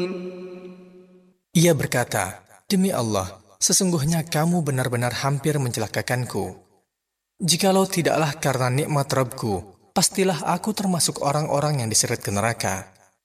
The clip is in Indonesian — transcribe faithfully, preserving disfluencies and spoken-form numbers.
Ia berkata, "Demi Allah, sesungguhnya kamu benar-benar hampir mencelakakanku. Jikalau tidaklah karena nikmat Rabbku, pastilah aku termasuk orang-orang yang diseret ke neraka."